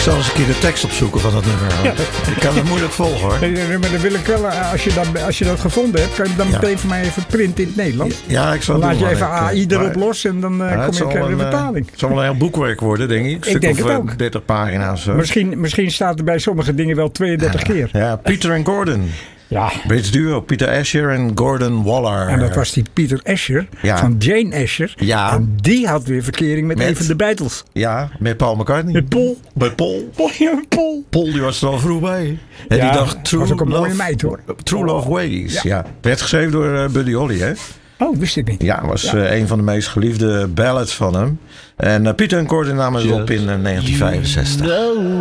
zal eens een keer de tekst opzoeken van dat nummer. Ja. Ik kan het moeilijk volgen hoor. Nee, maar dan wil ik wel, als je dat gevonden hebt, kan je dan meteen voor mij even printen in het Nederlands. Ja, ik zal Dan het laat doen. je even AI erop los en dan kom ik de vertaling. Het zal wel een heel boekwerk worden, denk ik. Ik denk het ook. 30 pagina's. Zo. Misschien staat er bij sommige dingen wel 32 keer. Ja, Peter en Gordon. Ja. Brits duo, Peter Asher en Gordon Waller. En dat was die Peter Asher van Jane Asher. Ja. En die had weer verkering met een van de Beatles. Ja, met Paul McCartney. Met Paul. Met Paul. Paul. Paul die was er al vroeg bij. En Ja, die dacht was ook een mooie meid hoor. True Love Ways. Ja. Werd geschreven door Buddy Holly, hè? Oh, wist ik niet. Ja, was een van de meest geliefde ballads van hem. En Peter en Gordon namen het op in 1965.